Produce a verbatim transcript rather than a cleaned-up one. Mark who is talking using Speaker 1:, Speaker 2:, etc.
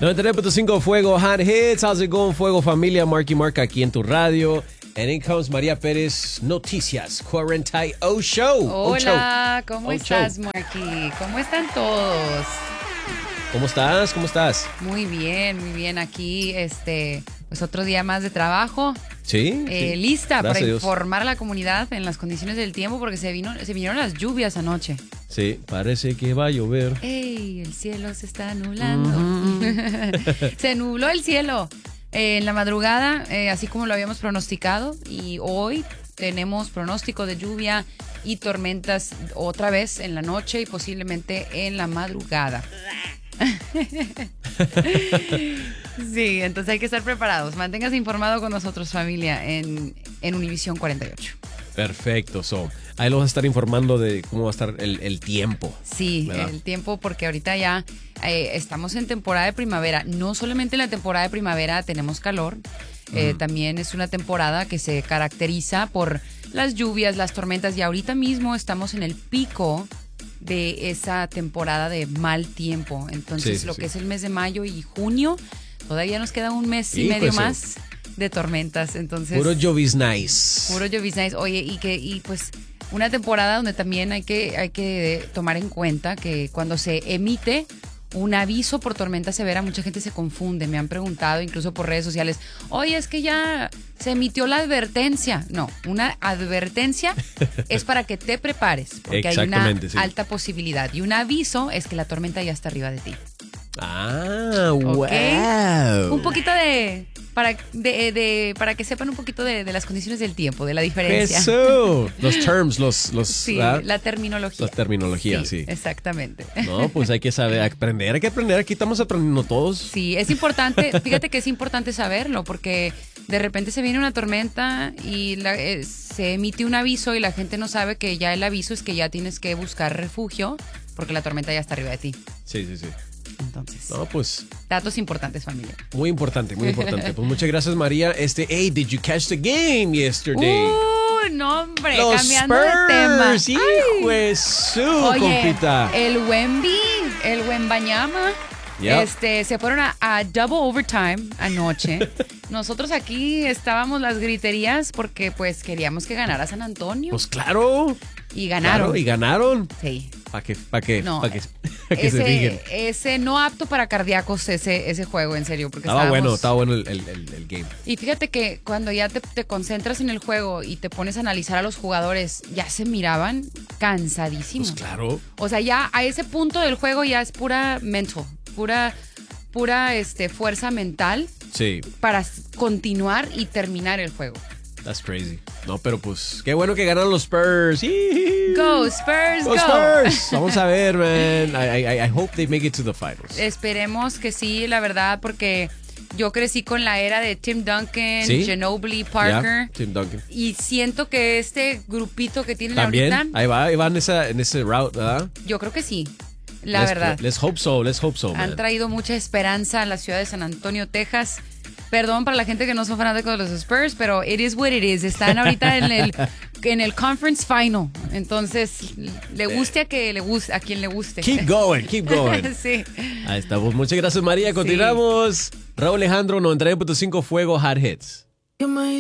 Speaker 1: noventa y nueve punto cinco Fuego Hot Hits. How's it going, Fuego familia? Marky Mark aquí en tu radio. And in comes María Pérez, Noticias cuarenta y ocho Show.
Speaker 2: Hola, ¿cómo
Speaker 1: Ocho.
Speaker 2: estás, Marky? ¿Cómo están todos?
Speaker 1: ¿Cómo estás? ¿Cómo estás?
Speaker 2: Muy bien, muy bien. Aquí, este, pues otro día más de trabajo.
Speaker 1: Sí.
Speaker 2: Eh,
Speaker 1: sí.
Speaker 2: Lista
Speaker 1: Gracias
Speaker 2: para
Speaker 1: a Dios.
Speaker 2: informar a la comunidad en las condiciones del tiempo porque se vino, se vinieron las lluvias anoche.
Speaker 1: Sí, parece que va a llover.
Speaker 2: ¡Ey! El cielo se está nublando.
Speaker 1: Mm-hmm.
Speaker 2: Se nubló el cielo eh, en la madrugada, eh, así como lo habíamos pronosticado. Y hoy tenemos pronóstico de lluvia y tormentas otra vez en la noche y posiblemente en la madrugada. Sí, entonces hay que estar preparados. Manténgase informado con nosotros, familia, en, en Univisión cuarenta y ocho.
Speaker 1: Perfecto, so. Ahí lo vas a estar informando de cómo va a estar el, el tiempo.
Speaker 2: Sí,
Speaker 1: ¿verdad?
Speaker 2: el tiempo, porque ahorita ya eh, estamos en temporada de primavera. No solamente en la temporada de primavera tenemos calor, eh,
Speaker 1: Ujú.
Speaker 2: también es una temporada que se caracteriza por las lluvias, las tormentas, y ahorita mismo estamos en el pico de esa temporada de mal tiempo. Entonces,
Speaker 1: Sí, sí,
Speaker 2: lo
Speaker 1: sí.
Speaker 2: que es el mes de mayo y junio, todavía nos queda un mes y
Speaker 1: Hijo
Speaker 2: medio
Speaker 1: eso.
Speaker 2: más de tormentas. Entonces,
Speaker 1: Puro lloviznais.
Speaker 2: Puro lloviznais. Oye, y que y pues una temporada donde también hay que hay que tomar en cuenta que cuando se emite un aviso por tormenta severa, mucha gente se confunde. Me han preguntado incluso por redes sociales, oye, es que ya se emitió la advertencia. No, una advertencia es para que te prepares, porque hay una
Speaker 1: Exactamente, sí.
Speaker 2: alta posibilidad. Y un aviso es que la tormenta ya está arriba de ti.
Speaker 1: Ah,
Speaker 2: Ok.
Speaker 1: wow.
Speaker 2: Un poquito de para de, de para que sepan un poquito de, de las condiciones del tiempo, de la diferencia.
Speaker 1: Eso. Los terms, los, los
Speaker 2: Sí,
Speaker 1: ¿verdad?
Speaker 2: la terminología.
Speaker 1: La terminología, sí.
Speaker 2: Exactamente.
Speaker 1: No, pues hay que saber, aprender, hay que aprender. Aquí estamos aprendiendo todos.
Speaker 2: Sí, es importante, fíjate que es importante saberlo, porque de repente se viene una tormenta y la- eh, se emite un aviso y la gente no sabe que ya el aviso es que ya tienes que buscar refugio porque la tormenta ya está arriba de ti.
Speaker 1: Sí, sí, sí.
Speaker 2: Entonces,
Speaker 1: No, pues
Speaker 2: datos importantes, familia.
Speaker 1: muy importante, muy importante. Pues muchas gracias, María. Este, hey, did you catch the game yesterday?
Speaker 2: Uh, no, hombre,
Speaker 1: Los
Speaker 2: cambiando
Speaker 1: Spurs,
Speaker 2: de tema.
Speaker 1: hijo de su,
Speaker 2: Oye,
Speaker 1: compita.
Speaker 2: el Wemby, el Wembanyama,
Speaker 1: Yep.
Speaker 2: este, se fueron a, a double overtime anoche. Nosotros aquí estábamos las griterías porque pues queríamos que ganara San Antonio.
Speaker 1: Pues claro.
Speaker 2: y ganaron.
Speaker 1: Claro, y ganaron.
Speaker 2: Sí.
Speaker 1: ¿Para qué? ¿Para qué?
Speaker 2: No,
Speaker 1: ¿Para qué? pa' que se fijen.
Speaker 2: ese, ese no apto para cardíacos ese, ese juego, en serio. Porque
Speaker 1: Estaba bueno,
Speaker 2: estábamos-
Speaker 1: estaba bueno el, el, el, el game.
Speaker 2: Y fíjate que cuando ya te, te concentras en el juego y te pones a analizar a los jugadores, ya se miraban cansadísimos.
Speaker 1: Pues claro.
Speaker 2: O sea, ya a ese punto del juego ya es pura mental, pura, pura este, fuerza mental
Speaker 1: Sí,
Speaker 2: para s- continuar y terminar el juego.
Speaker 1: that's crazy. No, pero pues, qué bueno que ganaron los Spurs.
Speaker 2: Go, Spurs,
Speaker 1: Go
Speaker 2: go.
Speaker 1: Spurs. Vamos a ver, man. I, I, I hope they make it to the finals.
Speaker 2: Esperemos que sí, la verdad, porque yo crecí con la era de Tim Duncan,
Speaker 1: Sí.
Speaker 2: Ginobili, Parker.
Speaker 1: Yeah, Tim Duncan.
Speaker 2: Y siento que este grupito que tienen
Speaker 1: También,
Speaker 2: ahorita,
Speaker 1: ahí va, ahí va en, esa, en ese route, ¿verdad?
Speaker 2: yo creo que sí, la
Speaker 1: let's,
Speaker 2: verdad.
Speaker 1: Let's hope so, let's hope so,
Speaker 2: Han
Speaker 1: man.
Speaker 2: traído mucha esperanza a la ciudad de San Antonio, Texas. Perdón para la gente que no son fanáticos de los Spurs, pero it is what it is. Están ahorita en el, en el conference final. Entonces, le guste a, que le guste, a quien le guste.
Speaker 1: Keep going, keep going.
Speaker 2: Sí.
Speaker 1: Ahí estamos. Muchas gracias, María. Continuamos. Raúl Alejandro, noventa y nueve punto cinco Fuego Hot Hits.